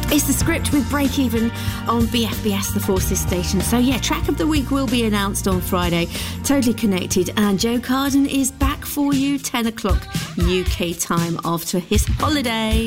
It's The Script with Break Even on BFBS, the Forces station. So yeah, track of the week will be announced on Friday. Totally Connected, and Joe Carden is back for you 10 o'clock UK time after his holiday.